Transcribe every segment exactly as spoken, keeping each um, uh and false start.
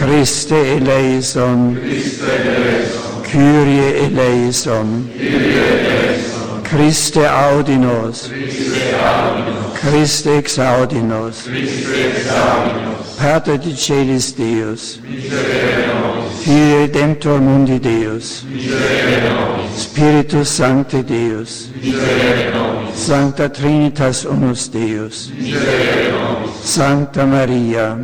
Christe eleison, Kyrie eleison, Christe audinos, Christe exaudinos, Pater de Celis Deus, Filii Redemptor Mundi Deus, Spiritus Sancte Deus, Sancta Trinitas Unus Deus, Sancta Maria,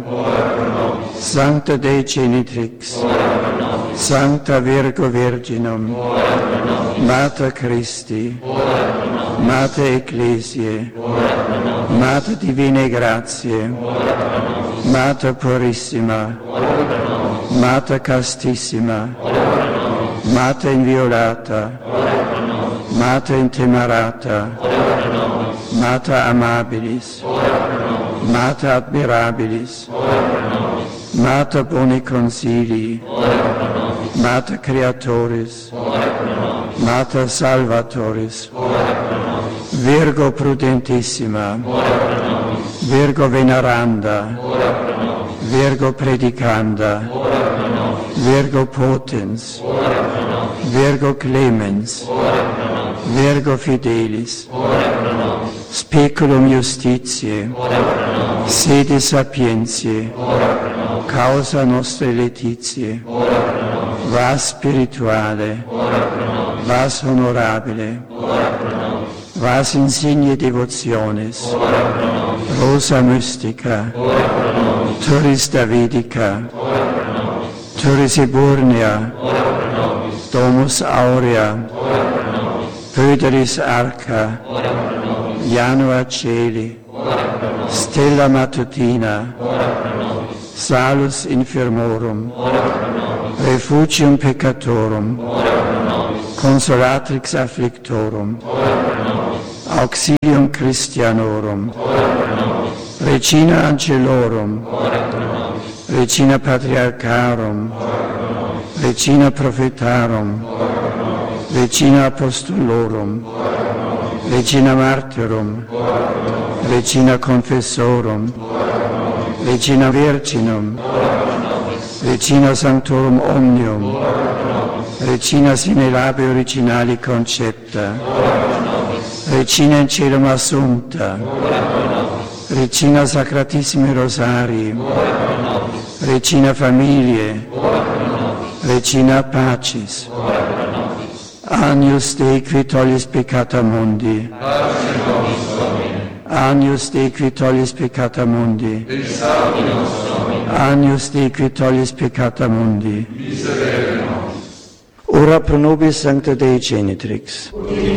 Sancta Dei Genitrix, Sancta Virgo Virginum, Mater Christi, Mater Ecclesiae, Mater Divinae Gratiae, Mater Purissima, Mater Castissima, Mater Inviolata, Mater Intemerata, Mater Amabilis, Mater Admirabilis, Mater Boni Consilii, Mater Creatoris, Mater Salvatoris, Virgo Prudentissima, Virgo Veneranda, Virgo Predicanda, Virgo Potens, Virgo Clemens, Virgo Fidelis, Speculum Justitiae, Sede Sapientiae, Causa Nostrae Laetitiae, Vas Spirituale, Vas Honorabile, Vas Insigne Devotionis, Rosa Mystica, Turris Davidica, Turris Eburnea, Domus Aurea, Pöderis Arca, Janua Celi, Stella Matutina, Salus Infirmorum, Refugium Peccatorum, Consolatrix Afflictorum, Auxilium Christianorum, Regina Angelorum, Regina Patriarcharum, Regina Prophetarum, Regina Apostolorum, Regina Martyrum, Regina Confessorum, Regina Virginum, Regina Sanctorum Omnium, Regina sine labi originali concepta, Regina in celum assumpta, Regina Sacratissimi Rosarii, Regina Familiae, Regina Pacis, Agnus Dei qui tollis peccata mundi, Agnus Dei qui tollis peccata mundi, Agnus Dei qui tollis peccata mundi, ora pro nobis Sancta Dei Genitrix,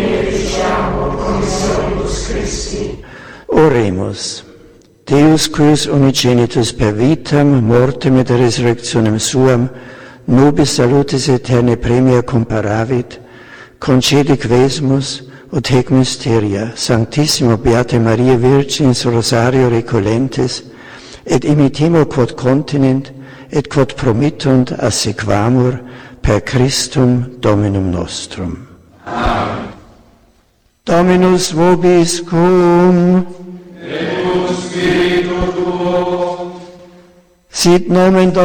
oremus. Deus quis unigenitus per vitam, mortem et resurrectionem suam, nobis salutis aeternae premia comparavit, concedi quesumus, ut hec mysteria, Sanctissimo Beate Maria Virginis Rosario Recolentes, et imitemo quod continent, et quod promittunt assequamur per Christum Dominum nostrum. Amen. Dominus vobiscum, et spiritu tuo, sit nomen